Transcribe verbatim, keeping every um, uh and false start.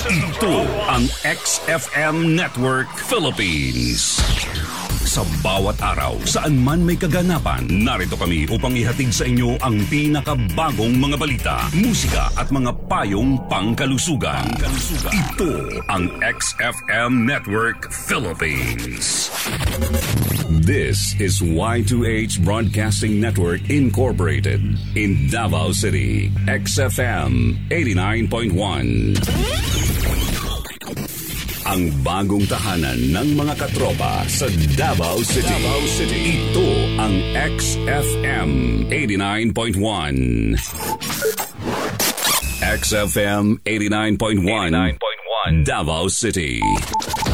Ito ang X F M Network Philippines. Sa bawat araw, saan man may kaganapan, narito kami upang ihatid sa inyo ang pinakabagong mga balita, musika at mga payong pangkalusugan. Ito ang X F M Network Philippines. This is Y two H Broadcasting Network Incorporated in Davao City. X F M eighty-nine point one. Ang bagong tahanan ng mga katropa sa Davao City. Davao City. Ito ang X F M eighty-nine point one. X F M eighty-nine point one. Davao City.